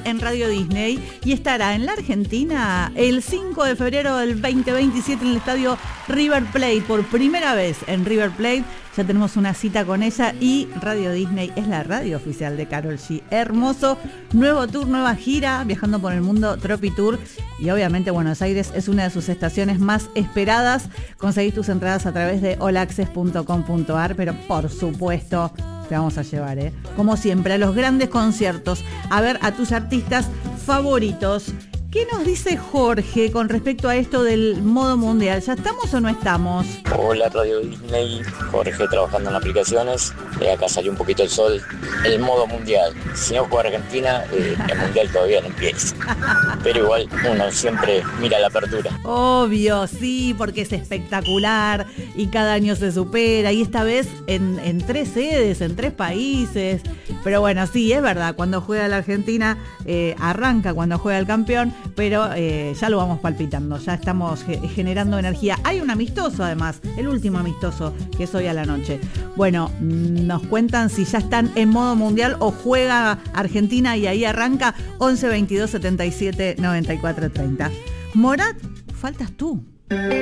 en Radio Disney y estará en la Argentina el 5 de febrero del 2027 en el estadio River Plate. Por primera vez en River Plate ya tenemos una cita con ella y Radio Disney es la radio oficial de Karol G. Hermoso, nuevo tour, nueva gira, viajando por el mundo, Tropi Tour, y obviamente Buenos Aires es una de sus estaciones más esperadas. Conseguís tus entradas a través de allaccess.com.ar, pero por supuesto te vamos a llevar, como siempre, a los grandes conciertos, a ver a tus artistas favoritos. ¿Qué nos dice Jorge con respecto a esto del modo mundial? ¿Ya estamos o no estamos? Hola Radio Disney, Jorge trabajando en aplicaciones. Acá salió un poquito el sol. El modo mundial. Si no juega Argentina, el mundial todavía no empieza. Pero igual uno siempre mira la apertura. Obvio, sí, porque es espectacular y cada año se supera. Y esta vez en 3 sedes, en 3 países. Pero bueno, sí, es verdad, cuando juega la Argentina arranca cuando juega el campeón. Pero ya lo vamos palpitando, ya estamos generando energía. Hay un amistoso además, el último amistoso, que es hoy a la noche. Bueno, nos cuentan si ya están en modo mundial o juega Argentina y ahí arranca 11 22 77 94 30. Morat, faltas tú.